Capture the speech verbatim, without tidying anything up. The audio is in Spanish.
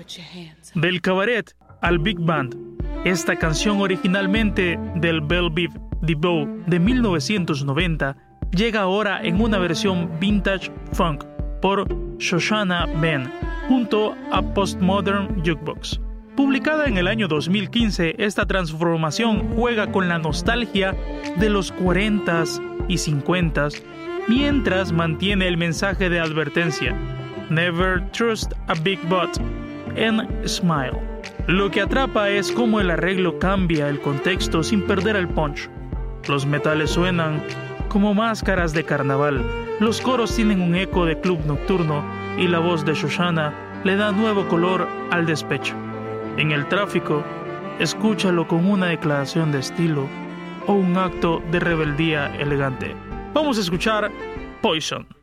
Del cabaret al big band, esta canción originalmente del Belle Biv DeVoe de mil novecientos noventa llega ahora en una versión vintage funk por Shoshana Ben junto a Postmodern Jukebox. Publicada en el año dos mil quince, esta transformación juega con la nostalgia de los cuarentas y cincuentas mientras mantiene el mensaje de advertencia Never trust a big butt and smile. Lo que atrapa es cómo el arreglo cambia el contexto sin perder el punch. Los metales suenan como máscaras de carnaval, los coros tienen un eco de club nocturno y la voz de Shoshana le da nuevo color al despecho. En el tráfico, escúchalo con una declaración de estilo o un acto de rebeldía elegante. Vamos a escuchar Poison.